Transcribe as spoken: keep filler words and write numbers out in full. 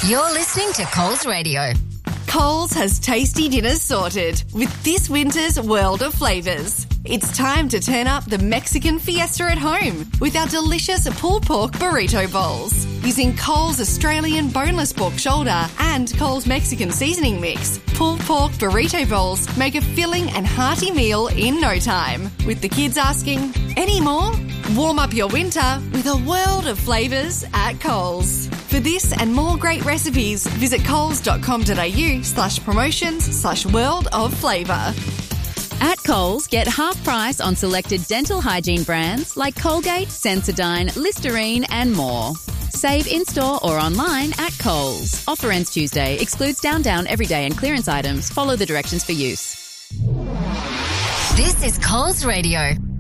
You're listening to Coles Radio. Coles has tasty dinners sorted with this winter's world of flavours. It's time to turn up the Mexican fiesta at home with our delicious pulled pork burrito bowls. Using Coles Australian boneless pork shoulder and Coles Mexican seasoning mix, pulled pork burrito bowls make a filling and hearty meal in no time. With the kids asking, any more? Warm up your winter with a world of flavours at Coles. For this and more great recipes, visit coles.com.au slash promotions slash world of flavour. At Coles, get half price on selected dental hygiene brands like Colgate, Sensodyne, Listerine and more. Save in-store or online at Coles. Offer ends Tuesday. Excludes Down Down, Everyday and clearance items. Follow the directions for use. This is Coles Radio.